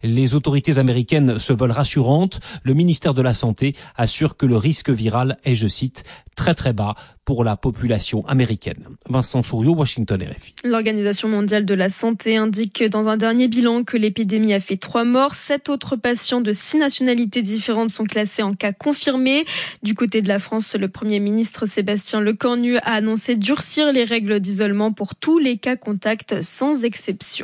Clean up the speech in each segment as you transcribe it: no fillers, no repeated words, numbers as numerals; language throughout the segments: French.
Les autorités américaines se veulent rassurantes. Le ministère de la Santé assure que le risque viral est, je cite, très très bas pour la population américaine. Vincent Souriau, Washington RFI. L'Organisation mondiale de la santé indique dans un dernier bilan que l'épidémie a fait 3 morts. 7 autres patients de 6 nationalités différentes sont classés en cas confirmés. Du côté de la France, le Premier ministre Sébastien Lecornu a annoncé durcir les règles d'isolement pour tous les cas contacts sans exception.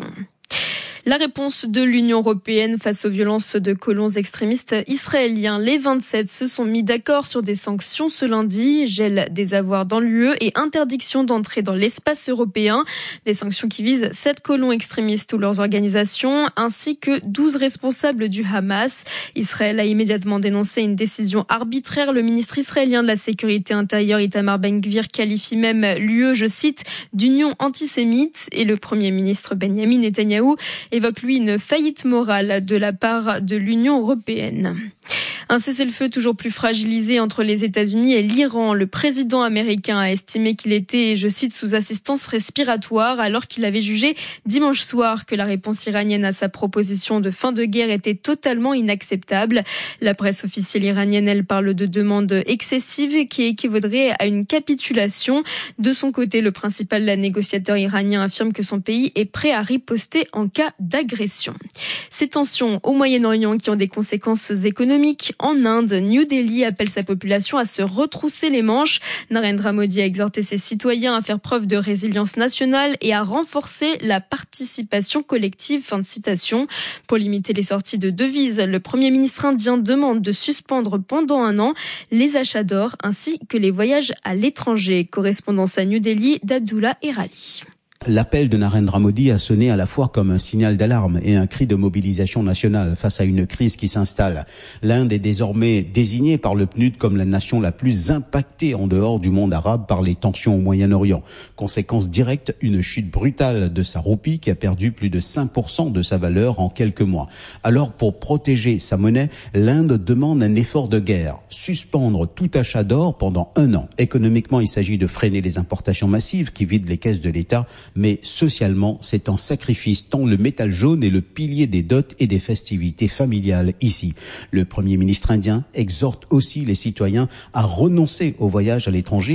La réponse de l'Union européenne face aux violences de colons extrémistes israéliens. Les 27 se sont mis d'accord sur des sanctions ce lundi, gel des avoirs dans l'UE et interdiction d'entrer dans l'espace européen. Des sanctions qui visent 7 colons extrémistes ou leurs organisations, ainsi que 12 responsables du Hamas. Israël a immédiatement dénoncé une décision arbitraire. Le ministre israélien de la Sécurité intérieure, Itamar Ben-Gvir, qualifie même l'UE, je cite, d'union antisémite. Et le Premier ministre Benjamin Netanyahou évoque lui une faillite morale de la part de l'Union européenne. Un cessez-le-feu toujours plus fragilisé entre les États-Unis et l'Iran. Le président américain a estimé qu'il était, je cite, sous assistance respiratoire, alors qu'il avait jugé dimanche soir que la réponse iranienne à sa proposition de fin de guerre était totalement inacceptable. La presse officielle iranienne, elle, parle de demandes excessives qui équivaudraient à une capitulation. De son côté, le principal négociateur iranien affirme que son pays est prêt à riposter en cas d'agression. Ces tensions au Moyen-Orient qui ont des conséquences économiques. En Inde, New Delhi appelle sa population à se retrousser les manches. Narendra Modi a exhorté ses citoyens à faire preuve de résilience nationale et à renforcer la participation collective. Fin de citation. Pour limiter les sorties de devises, le Premier ministre indien demande de suspendre pendant 1 an les achats d'or ainsi que les voyages à l'étranger. Correspondance à New Delhi d'Abdullah Erali. L'appel de Narendra Modi a sonné à la fois comme un signal d'alarme et un cri de mobilisation nationale face à une crise qui s'installe. L'Inde est désormais désignée par le PNUD comme la nation la plus impactée en dehors du monde arabe par les tensions au Moyen-Orient. Conséquence directe, une chute brutale de sa roupie qui a perdu plus de 5% de sa valeur en quelques mois. Alors, pour protéger sa monnaie, l'Inde demande un effort de guerre. Suspendre tout achat d'or pendant 1 an. Économiquement, il s'agit de freiner les importations massives qui vident les caisses de l'État. Mais socialement, c'est un sacrifice tant le métal jaune est le pilier des dots et des festivités familiales ici. Le Premier ministre indien exhorte aussi les citoyens à renoncer au voyage à l'étranger